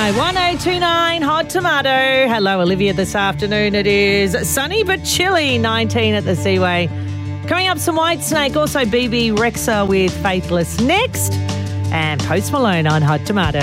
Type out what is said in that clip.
Right, 1029 Hot Tomato. Hello, Olivia, this afternoon. It is sunny but chilly, 19 at the Seaway. Coming up, some Whitesnake, also BB Rexa with Faithless next, and Post Malone on Hot Tomato.